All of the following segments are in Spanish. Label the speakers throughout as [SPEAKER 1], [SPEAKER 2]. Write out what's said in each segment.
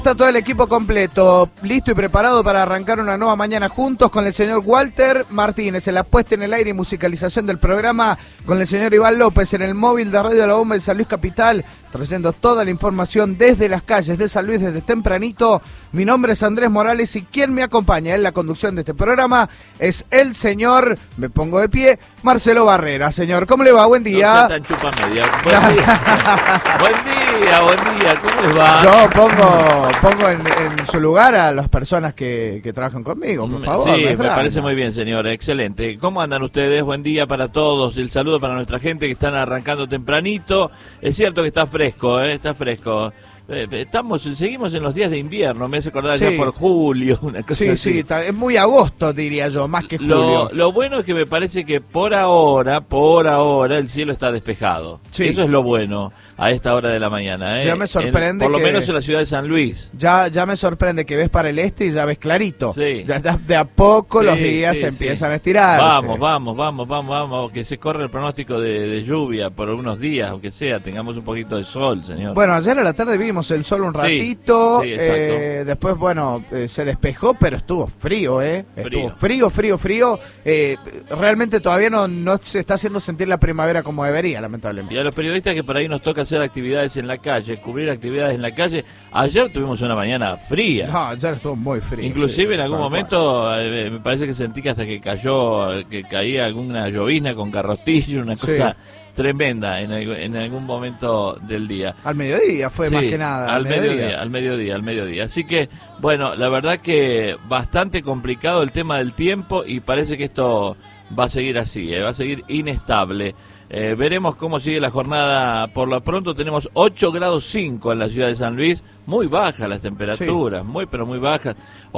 [SPEAKER 1] Está todo el equipo completo, listo y preparado para arrancar una nueva mañana juntos con el señor Walter Martínez en la puesta en el aire y musicalización del programa, con el señor Iván López en el móvil de Radio La Bomba en San Luis Capital, trayendo toda la información desde las calles de San Luis desde tempranito. Mi nombre es Andrés Morales y quien me acompaña en la conducción de este programa es el señor, me pongo de pie, Marcelo Barrera. Señor, ¿cómo le va? Buen día.
[SPEAKER 2] No sea tan chupa media. Buen día. Buen día, ¿cómo les va?
[SPEAKER 1] Yo pongo en su lugar a las personas que trabajan conmigo, por favor.
[SPEAKER 2] Sí, me parece muy bien, señor, excelente. ¿Cómo andan ustedes? Buen día para todos, el saludo para nuestra gente que están arrancando tempranito. Es cierto que está fresco, está fresco. Seguimos en los días de invierno, me hace acordar ya por julio, una cosa así.
[SPEAKER 1] Sí, es muy agosto, diría yo, más que julio.
[SPEAKER 2] Lo bueno es que me parece que por ahora, el cielo está despejado. Sí. Eso es lo bueno a esta hora de la mañana.
[SPEAKER 1] Ya me sorprende
[SPEAKER 2] por lo menos en la ciudad de San Luis.
[SPEAKER 1] Ya me sorprende que ves para el este y ya ves clarito.
[SPEAKER 2] Sí.
[SPEAKER 1] Ya de a poco los días se empiezan a estirar.
[SPEAKER 2] Vamos, que se corre el pronóstico de lluvia por unos días, aunque sea, tengamos un poquito de sol, señor.
[SPEAKER 1] Bueno, ayer a la tarde vimos el sol un ratito,
[SPEAKER 2] sí, exacto.
[SPEAKER 1] Después, se despejó, pero estuvo frío, Estuvo frío. Realmente todavía no se está haciendo sentir la primavera como debería, lamentablemente.
[SPEAKER 2] Y a los periodistas que por ahí nos toca hacer actividades en la calle, cubrir actividades en la calle, ayer tuvimos una mañana fría.
[SPEAKER 1] No, ayer estuvo muy frío.
[SPEAKER 2] Inclusive en algún momento me parece que sentí que hasta que caía alguna llovizna con carrotillo, una cosa tremenda en algún momento del día.
[SPEAKER 1] Al mediodía fue más que nada.
[SPEAKER 2] Al mediodía. Así que, bueno, la verdad que bastante complicado el tema del tiempo y parece que esto va a seguir así, va a seguir inestable. Veremos cómo sigue la jornada. Por lo pronto tenemos 8 grados 5 en la ciudad de San Luis, muy bajas las temperaturas, muy bajas,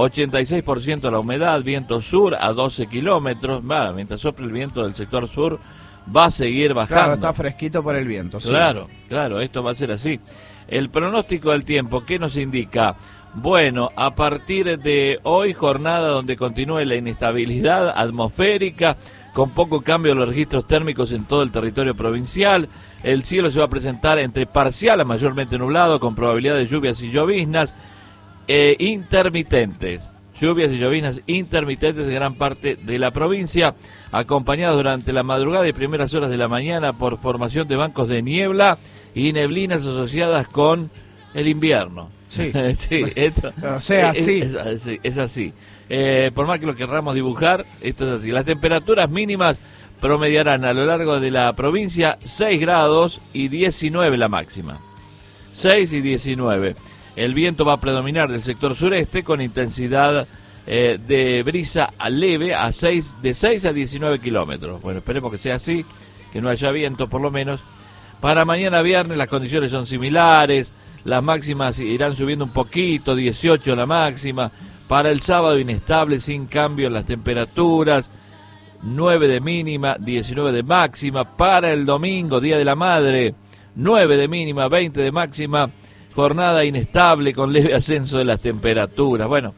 [SPEAKER 2] 86% la humedad, viento sur a 12 kilómetros, mientras sopla el viento del sector sur, va a seguir bajando.
[SPEAKER 1] Claro, está fresquito por el viento.
[SPEAKER 2] Claro, esto va a ser así. El pronóstico del tiempo, ¿qué nos indica? Bueno, a partir de hoy, jornada donde continúe la inestabilidad atmosférica, con poco cambio en los registros térmicos en todo el territorio provincial. El cielo se va a presentar entre parcial a mayormente nublado, con probabilidad de lluvias y lloviznas intermitentes. Lluvias y lloviznas intermitentes en gran parte de la provincia, acompañadas durante la madrugada y primeras horas de la mañana por formación de bancos de niebla y neblinas asociadas con el invierno.
[SPEAKER 1] Sí,
[SPEAKER 2] es así. Por más que lo querramos dibujar, esto es así. Las temperaturas mínimas promediarán a lo largo de la provincia 6 grados y 19 la máxima. 6 y 19. El viento va a predominar del sector sureste con intensidad de brisa leve de 6 a 19 kilómetros. Bueno, esperemos que sea así, que no haya viento por lo menos. Para mañana viernes las condiciones son similares, las máximas irán subiendo un poquito, 18 la máxima. Para el sábado inestable, sin cambio en las temperaturas, 9 de mínima, 19 de máxima. Para el domingo, Día de la Madre, 9 de mínima, 20 de máxima. Jornada inestable con leve ascenso de las temperaturas. Bueno,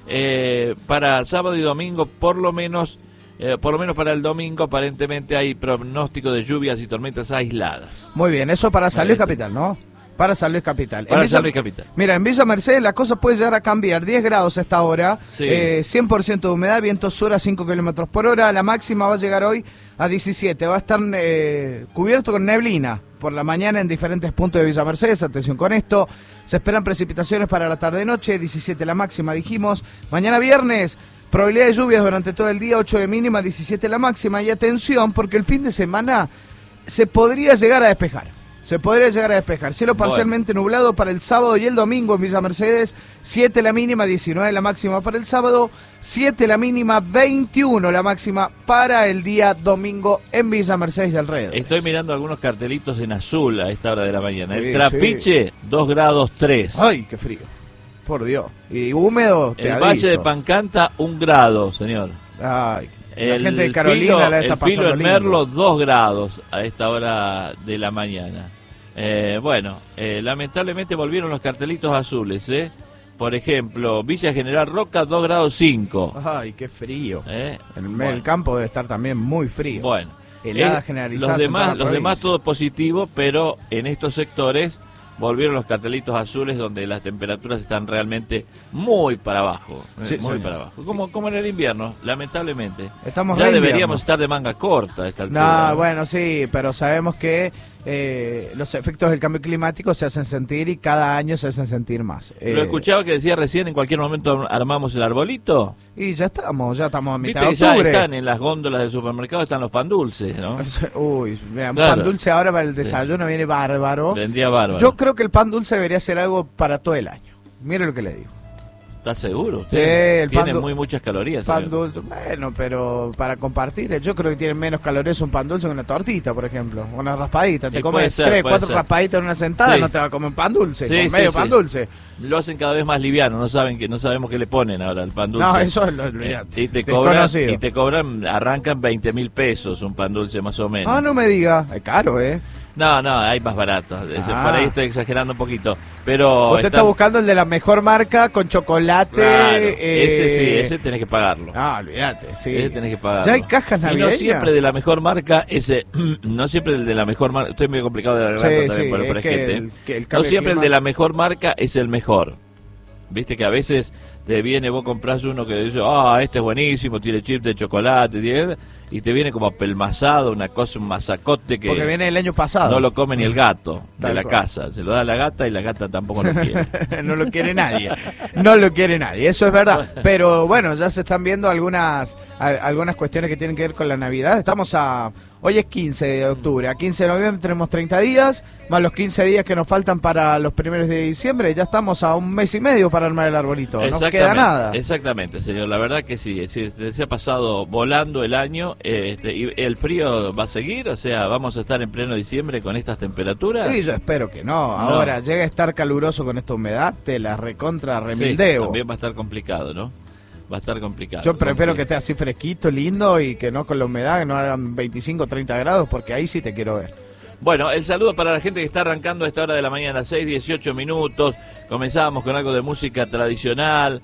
[SPEAKER 2] para sábado y domingo, por lo menos para el domingo, aparentemente hay pronóstico de lluvias y tormentas aisladas.
[SPEAKER 1] Muy bien, eso para San Luis Capital, ¿no? Para San Luis Capital.
[SPEAKER 2] San Luis Capital.
[SPEAKER 1] Mira, en Villa Mercedes la cosa puede llegar a cambiar. 10 grados a esta hora, 100% de humedad, viento sur a 5 kilómetros por hora. La máxima va a llegar hoy a 17. Va a estar cubierto con neblina por la mañana en diferentes puntos de Villa Mercedes. Atención con esto. Se esperan precipitaciones para la tarde-noche, 17 la máxima, dijimos. Mañana viernes, probabilidad de lluvias durante todo el día, 8 de mínima, 17 la máxima. Y atención, porque el fin de semana se podría llegar a despejar. Cielo parcialmente nublado para el sábado y el domingo en Villa Mercedes. 7 la mínima, 19 la máxima para el sábado. 7 la mínima, 21 la máxima para el día domingo en Villa Mercedes de alrededor.
[SPEAKER 2] Estoy mirando algunos cartelitos en azul a esta hora de la mañana. El Trapiche, 2 grados 3.
[SPEAKER 1] ¡Ay, qué frío! Por Dios. Y húmedo,
[SPEAKER 2] el Valle de Pancanta, 1 grado, señor.
[SPEAKER 1] Ay, la gente de Carolina la está pasando
[SPEAKER 2] lindo. El Merlo, 2 grados a esta hora de la mañana. Lamentablemente volvieron los cartelitos azules, Por ejemplo, Villa General Roca, 2 grados 5.
[SPEAKER 1] Ay, qué frío. El campo debe estar también muy frío.
[SPEAKER 2] Bueno,
[SPEAKER 1] helada generalizada.
[SPEAKER 2] Los demás todo positivo, pero en estos sectores volvieron los cartelitos azules donde las temperaturas están realmente muy para abajo, muy para abajo, como en el invierno, lamentablemente.
[SPEAKER 1] Estamos
[SPEAKER 2] ya deberíamos estar de manga corta a esta altura.
[SPEAKER 1] No, bueno, sí, pero sabemos que los efectos del cambio climático se hacen sentir y cada año se hacen sentir más.
[SPEAKER 2] Lo escuchaba que decía recién, en cualquier momento armamos el arbolito.
[SPEAKER 1] Y ya estamos a mitad
[SPEAKER 2] de
[SPEAKER 1] octubre.
[SPEAKER 2] Ya están en las góndolas del supermercado, están los pan dulces, ¿no?
[SPEAKER 1] Uy, mira, claro. Un pan dulce ahora para el desayuno viene bárbaro.
[SPEAKER 2] Vendría bárbaro.
[SPEAKER 1] Yo creo que el pan dulce debería ser algo para todo el año. Mire lo que le digo.
[SPEAKER 2] ¿Estás seguro? Tiene muchas calorías.
[SPEAKER 1] Pan dulce, bueno, pero para compartir, yo creo que tiene menos calorías un pan dulce que una tortita, por ejemplo. Una raspadita. Te comes 3, 4 raspaditas en una sentada, no te va a comer un pan dulce, medio pan dulce.
[SPEAKER 2] Lo hacen cada vez más liviano, no sabemos qué le ponen ahora al pan dulce.
[SPEAKER 1] No, eso es lo
[SPEAKER 2] y te cobran, arrancan 20.000 pesos un pan dulce más o menos.
[SPEAKER 1] Ah, no me diga, es caro,
[SPEAKER 2] No, hay más baratos. Por ahí estoy exagerando un poquito. Pero
[SPEAKER 1] usted está buscando el de la mejor marca con chocolate.
[SPEAKER 2] Claro, ese tenés que pagarlo.
[SPEAKER 1] Ah, olvídate, sí.
[SPEAKER 2] Ese tenés que pagarlo.
[SPEAKER 1] Ya hay cajas navideñas.
[SPEAKER 2] Y no siempre de la mejor marca no siempre el de la mejor marca. Estoy medio complicado de la garganta también por el fresquete. No siempre el de la mejor marca es el mejor. Viste que a veces te viene, vos compras uno que dice, este es buenísimo, tiene chip de chocolate, y te viene como apelmazado, una cosa, un masacote que...
[SPEAKER 1] Porque viene el año pasado.
[SPEAKER 2] No lo come ni el gato de la casa. Se lo da a la gata y la gata tampoco lo quiere.
[SPEAKER 1] No lo quiere nadie. No lo quiere nadie, eso es verdad. Pero bueno, ya se están viendo algunas cuestiones que tienen que ver con la Navidad. Hoy es 15 de octubre, a 15 de noviembre tenemos 30 días, más los 15 días que nos faltan para los primeros de diciembre, ya estamos a un mes y medio para armar el arbolito, no queda nada.
[SPEAKER 2] Exactamente, señor, la verdad que sí, se ha pasado volando el año, y el frío va a seguir, o sea, vamos a estar en pleno diciembre con estas temperaturas.
[SPEAKER 1] Sí, yo espero que no, ahora llega a estar caluroso con esta humedad, te la recontra remildeo.
[SPEAKER 2] Sí, también va a estar complicado, ¿no? Va a estar complicado.
[SPEAKER 1] Yo prefiero que esté así fresquito, lindo y que no con la humedad, que no hagan 25 o 30 grados, porque ahí sí te quiero ver.
[SPEAKER 2] Bueno, el saludo para la gente que está arrancando a esta hora de la mañana, 6:18 minutos. Comenzábamos con algo de música tradicional,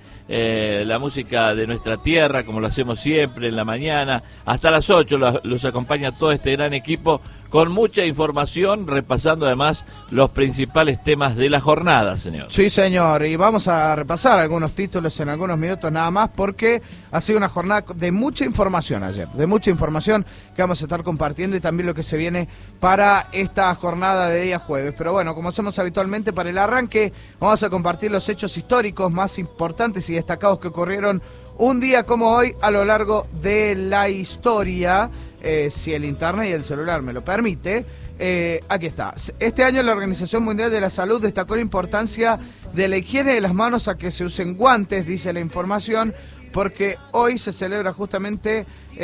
[SPEAKER 2] la música de nuestra tierra, como lo hacemos siempre en la mañana. Hasta las 8 los acompaña todo este gran equipo con mucha información, repasando además los principales temas de la jornada, señor.
[SPEAKER 1] Sí, señor, y vamos a repasar algunos títulos en algunos minutos nada más, porque ha sido una jornada de mucha información ayer, de mucha información que vamos a estar compartiendo y también lo que se viene para esta jornada de día jueves. Pero bueno, como hacemos habitualmente para el arranque, vamos a compartir los hechos históricos más importantes y destacados que ocurrieron un día como hoy a lo largo de la historia, si el internet y el celular me lo permite. Aquí está. Este año la Organización Mundial de la Salud destacó la importancia de la higiene de las manos, a que se usen guantes, dice la información, porque hoy se celebra justamente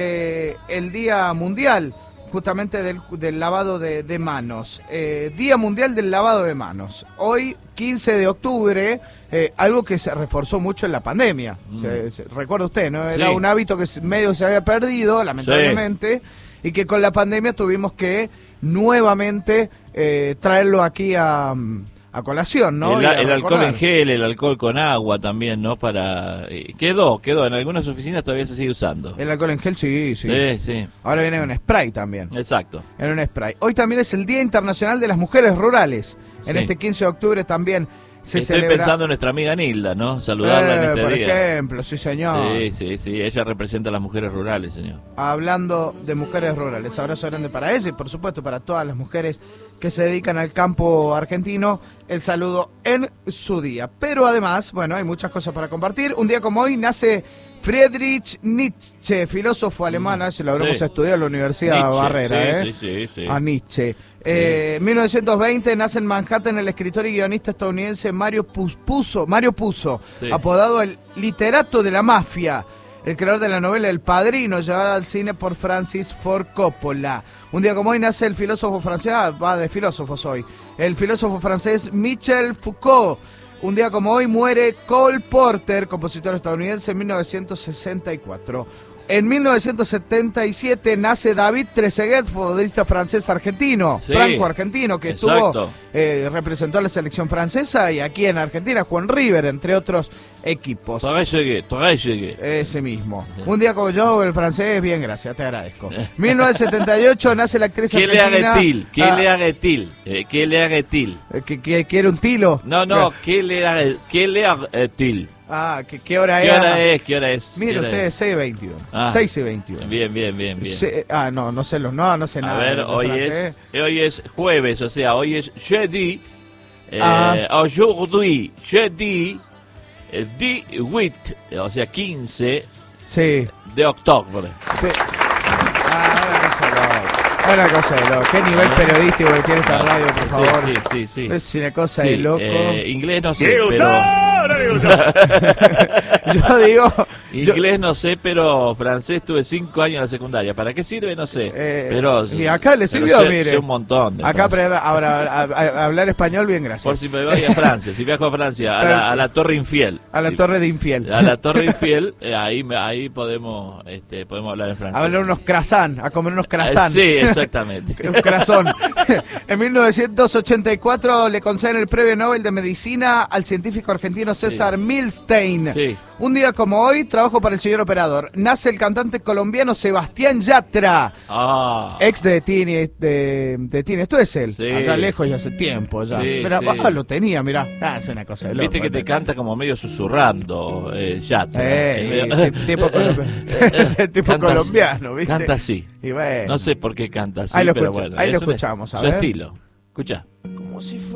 [SPEAKER 1] el Día Mundial justamente del lavado de manos. Día Mundial del Lavado de Manos. Hoy, 15 de octubre, algo que se reforzó mucho en la pandemia. Recuerda usted, ¿no? Era un hábito que medio se había perdido, lamentablemente, y que con la pandemia tuvimos que nuevamente traerlo aquí a colación, ¿no?
[SPEAKER 2] El alcohol en gel, el alcohol con agua también, ¿no? Quedó, en algunas oficinas todavía se sigue usando.
[SPEAKER 1] El alcohol en gel, sí.
[SPEAKER 2] Sí.
[SPEAKER 1] Ahora viene un spray también.
[SPEAKER 2] Exacto.
[SPEAKER 1] En un spray. Hoy también es el Día Internacional de las Mujeres Rurales. En este 15 de octubre también se celebra.
[SPEAKER 2] Estoy pensando en nuestra amiga Nilda, ¿no? Saludarla en este día.
[SPEAKER 1] Por ejemplo, sí, señor.
[SPEAKER 2] Sí. Ella representa a las mujeres rurales, señor.
[SPEAKER 1] Hablando de mujeres rurales, abrazo grande para ella y por supuesto para todas las mujeres que se dedican al campo argentino, el saludo en su día. Pero además, bueno, hay muchas cosas para compartir. Un día como hoy nace Friedrich Nietzsche, filósofo alemán, se lo habremos estudiado en la Universidad
[SPEAKER 2] Nietzsche,
[SPEAKER 1] Barrera,
[SPEAKER 2] sí.
[SPEAKER 1] A Nietzsche. En 1920 nace en Manhattan el escritor y guionista estadounidense Mario Puzo, apodado el literato de la mafia, el creador de la novela El Padrino, llevada al cine por Francis Ford Coppola. Un día como hoy nace el filósofo francés, va de filósofos hoy, el filósofo francés Michel Foucault. Un día como hoy muere Cole Porter, compositor estadounidense, en 1964. En 1977 nace David Trezeguet, futbolista francés argentino,
[SPEAKER 2] Sí,
[SPEAKER 1] franco-argentino, que
[SPEAKER 2] exacto.
[SPEAKER 1] representó a la selección francesa y aquí en Argentina jugó en River, entre otros equipos.
[SPEAKER 2] Trezeguet.
[SPEAKER 1] Ese mismo. Un día como yo, el francés, bien, gracias, te agradezco. 1978 nace la actriz
[SPEAKER 2] ¿Qué le
[SPEAKER 1] argentina...
[SPEAKER 2] haga-t-il? ¿Qué le haga-t-il?
[SPEAKER 1] ¿Que quiere un tilo?
[SPEAKER 2] No, ¿qué le haga-t-il?
[SPEAKER 1] Ah, ¿qué hora
[SPEAKER 2] ¿Qué hora es?
[SPEAKER 1] Mire usted, 6:21. 6:21.
[SPEAKER 2] Bien.
[SPEAKER 1] No sé no sé nada.
[SPEAKER 2] A ver, hoy es jueves, o sea, hoy es jeudi. Aujourd'hui, jeudi 18, o sea, 15 de octubre.
[SPEAKER 1] Una cosa de loco. ¿Qué nivel periodístico que tiene esta radio, por favor?
[SPEAKER 2] Sí.
[SPEAKER 1] Es una cosa de loco.
[SPEAKER 2] Inglés no sé, pero...
[SPEAKER 1] Yo digo...
[SPEAKER 2] Inglés no sé, pero francés tuve 5 años en la secundaria. ¿Para qué sirve? No sé. Pero
[SPEAKER 1] y acá le sirvió, mire.
[SPEAKER 2] Sé un montón.
[SPEAKER 1] Acá ahora hablar español bien, gracias.
[SPEAKER 2] Por si me voy a Francia, si viajo a Francia, a la Torre Infiel.
[SPEAKER 1] A la Torre de Infiel.
[SPEAKER 2] A la Torre Infiel, ahí podemos hablar en francés.
[SPEAKER 1] A hablar unos croissants, a comer unos croissants.
[SPEAKER 2] Sí, exactamente.
[SPEAKER 1] Un corazón. En 1984 le conceden el Premio Nobel de Medicina al científico argentino César Milstein.
[SPEAKER 2] Sí.
[SPEAKER 1] Un día como hoy, trabajo para el señor operador. Nace el cantante colombiano Sebastián Yatra, ex de Tini. Esto es él.
[SPEAKER 2] Sí.
[SPEAKER 1] Allá lejos y hace tiempo ya.
[SPEAKER 2] Sí,
[SPEAKER 1] Mirá,
[SPEAKER 2] sí.
[SPEAKER 1] lo tenía, mirá. Es una cosa de loco.
[SPEAKER 2] Viste que te canta como medio susurrando, Yatra.
[SPEAKER 1] Tipo colombiano, ¿viste?
[SPEAKER 2] Canta así.
[SPEAKER 1] Y bueno.
[SPEAKER 2] No sé por qué canta así,
[SPEAKER 1] Ahí lo
[SPEAKER 2] pero bueno.
[SPEAKER 1] Ahí lo escuchamos, a
[SPEAKER 2] su
[SPEAKER 1] ver.
[SPEAKER 2] estilo. Escucha.
[SPEAKER 3] Como si